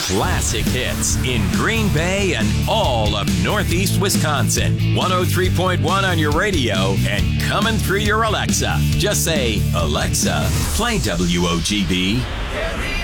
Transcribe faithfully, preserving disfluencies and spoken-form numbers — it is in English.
classic hits in Green Bay and all of Northeast Wisconsin. one oh three point one on your radio and coming through your Alexa. Just say, Alexa, play W O G B.